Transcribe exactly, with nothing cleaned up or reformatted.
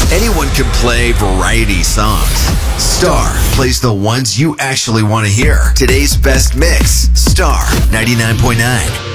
Anyone can play variety songs. Star plays the ones you actually want to hear. Today's best mix, Star ninety-nine point nine.